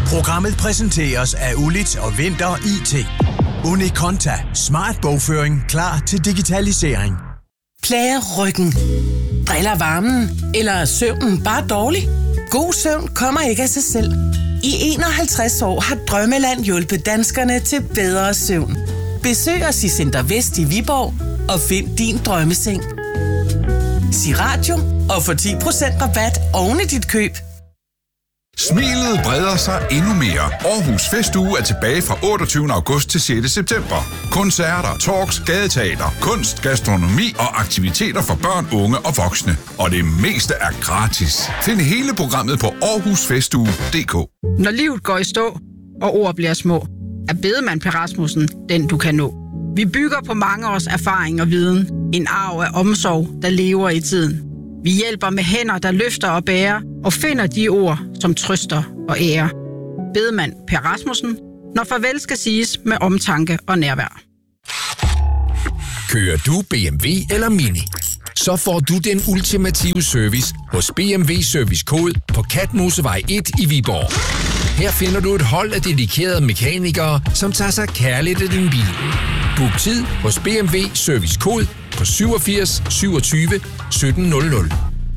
Programmet præsenteres af Ulit og Vinter IT. Unikonta. Smart bogføring klar til digitalisering. Plager ryggen? Driller varmen? Eller er søvnen bare dårlig? God søvn kommer ikke af sig selv. I 51 år har Drømmeland hjulpet danskerne til bedre søvn. Besøg os i Center Vest i Viborg og find din drømmeseng. Sig radio og få 10% rabat oven i dit køb. Smilet breder sig endnu mere. Aarhus Festuge er tilbage fra 28. august til 6. september. Koncerter, talks, gadeteater, kunst, gastronomi og aktiviteter for børn, unge og voksne. Og det meste er gratis. Find hele programmet på aarhusfestuge.dk. Når livet går i stå, og ord bliver små, er Bedemann Per Rasmussen den, du kan nå. Vi bygger på mange års erfaring og viden. En arv af omsorg, der lever i tiden. Vi hjælper med hænder, der løfter og bærer, og finder de ord, som trøster og ærer. Bedemann Per Rasmussen, når farvel skal siges med omtanke og nærvær. Kører du BMW eller Mini? Så får du den ultimative service hos BMW Service Code på Katmosevej 1 i Viborg. Her finder du et hold af dedikerede mekanikere, som tager sig kærligt af din bil. Book tid hos BMW Service Code på 87 27 1700.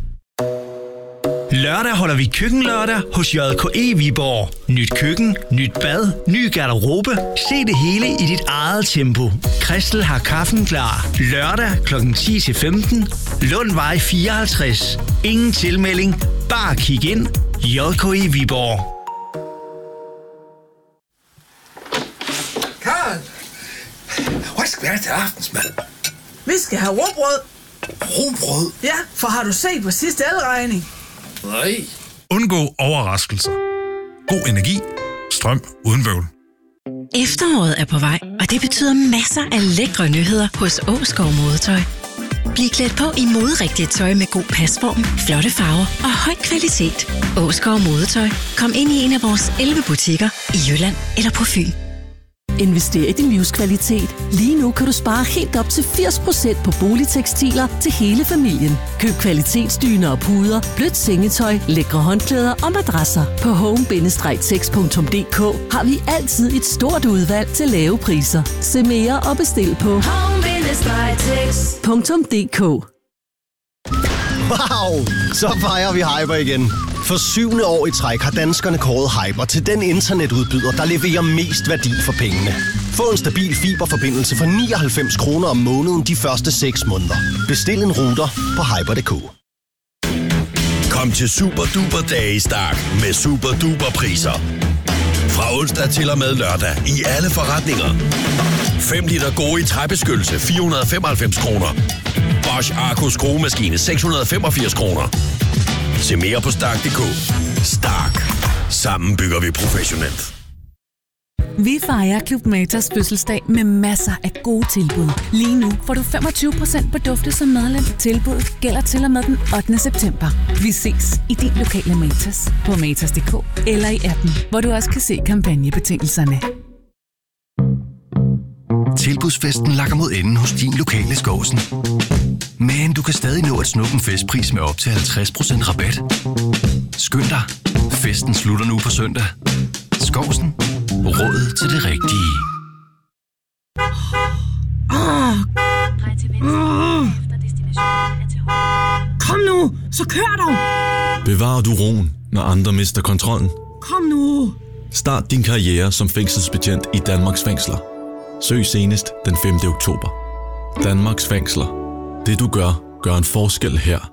Lørdag holder vi køkkenlørdag hos JKE Viborg. Nyt køkken, nyt bad, ny garderobe. Se det hele i dit eget tempo. Christel har kaffen klar. Lørdag kl. 10-15. Lundvej 54. Ingen tilmelding. Bare kig ind. JKE Viborg. Karl! Hvad skal vi have til aftensmad? Vi skal have rugbrød. Rugbrød? Ja, for har du set på sidste elregning? Nej. Undgå overraskelser. God energi. Strøm uden bøvl. Efteråret er på vej, og det betyder masser af lækre nyheder hos Åskov Modetøj. Bliv klædt på i moderigtigt tøj med god pasform, flotte farver og høj kvalitet. Åskov Modetøj. Kom ind i en af vores 11 butikker i Jylland eller på Fyn. Invester i din livskvalitet. Lige nu kan du spare helt op til 80% på boligtekstiler til hele familien. Køb kvalitetsdyner og puder, blødt sengetøj, lækre håndklæder og madrasser. På home-tex.dk har vi altid et stort udvalg til lave priser. Se mere og bestil på home-tex.dk. Wow! Så fejrer vi Hyper igen. For 7. år i træk har danskerne kåret Hyper til den internetudbyder, der leverer mest værdi for pengene. Få en stabil fiberforbindelse for 99 kroner om måneden de første 6 måneder. Bestil en router på hyper.dk. Kom til Super Duper Dage i Stark med super duper priser. Fra onsdag til og med lørdag i alle forretninger. 5 liter Gori træbeskyttelse 495 kroner. Bosch Arco skruemaskine 685 kroner. Se mere på Stark.dk. Stark. Sammen bygger vi professionelt. Vi fejrer Club Matas fødselsdag med masser af gode tilbud. Lige nu får du 25% på dufte som medlem. Tilbuddet gælder til og med den 8. september. Vi ses i din lokale Matas på matas.dk eller i appen, hvor du også kan se kampagnebetingelserne. Tilbudsfesten lakker mod enden hos din lokale Skovsen. Men du kan stadig nå at snuppe en festpris med op til 50% rabat. Skynd dig. Festen slutter nu på søndag. Skovsen. Råd til det rigtige. Kom nu, så kør dog! Bevarer du roen, når andre mister kontrollen? Kom nu! Start din karriere som fængselsbetjent i Danmarks fængsler. Søg senest den 5. oktober. Danmarks fængsler. Det du gør, gør en forskel her.